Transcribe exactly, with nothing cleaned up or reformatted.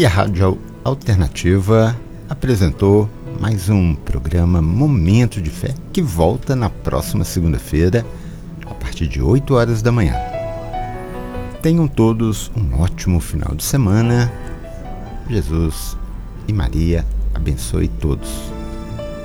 E a Rádio Alternativa apresentou mais um programa Momento de Fé, que volta na próxima segunda-feira, a partir de oito horas da manhã. Tenham todos um ótimo final de semana. Jesus e Maria abençoe todos.